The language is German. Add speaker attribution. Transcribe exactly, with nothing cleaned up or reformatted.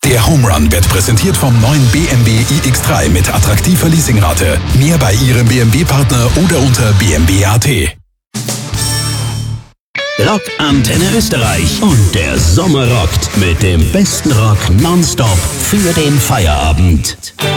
Speaker 1: Der Home Run wird präsentiert vom neuen B M W i X drei mit attraktiver Leasingrate. Mehr bei Ihrem B M W-Partner oder unter b m w punkt a t.
Speaker 2: Rock Antenne Österreich und der Sommer rockt mit dem besten Rock nonstop für den Feierabend.